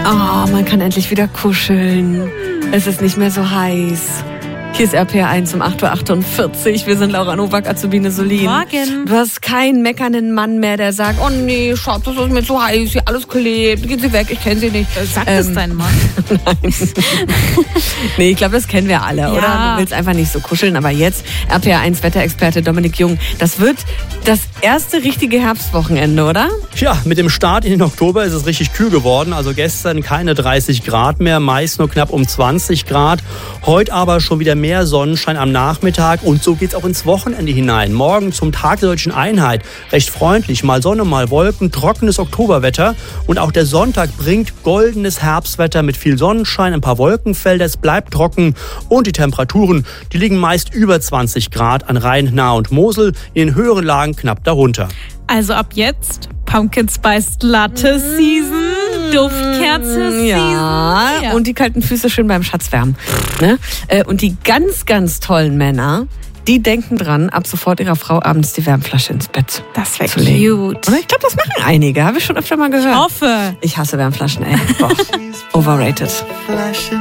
Oh, man kann endlich wieder kuscheln. Es ist nicht mehr so heiß. Hier ist RPR1 um 8.48 Uhr. Wir sind Laura Nowak, Azubine Solin. Morgen. Du hast keinen meckernden Mann mehr, der sagt, oh nee, Schatz, das ist mir zu heiß, hier alles klebt, gehen Sie weg, ich kenne Sie nicht. Sagt es dein Mann? Nein. Nee, ich glaube, das kennen wir alle, oder? Du willst einfach nicht so kuscheln, aber jetzt RPR1 Wetterexperte Dominik Jung. Das wird das erste richtige Herbstwochenende, oder? Ja, mit dem Start in den Oktober ist es richtig kühl geworden. Also gestern keine 30 Grad mehr, meist nur knapp um 20 Grad. Heute aber schon wieder mehr Sonnenschein am Nachmittag und so geht's auch ins Wochenende hinein. Morgen zum Tag der Deutschen Einheit. Recht freundlich, mal Sonne, mal Wolken, trockenes Oktoberwetter. Und auch der Sonntag bringt goldenes Herbstwetter mit viel Sonnenschein, ein paar Wolkenfelder. Es bleibt trocken und die Temperaturen, die liegen meist über 20 Grad an Rhein, Nahe und Mosel, in den höheren Lagen knapp darunter. Also ab jetzt Pumpkin Spice Latte Season, Duftkerze Season. Ja, und die kalten Füße schön beim Schatz wärmen. Ne? Und die ganz, ganz tollen Männer, die denken dran, ab sofort ihrer Frau abends die Wärmflasche ins Bett Das wäre zu legen. cute. Oder? Ich glaube, das machen einige. Habe ich schon öfter mal gehört. Ich hoffe. Ich hasse Wärmflaschen, ey. Boah. Overrated.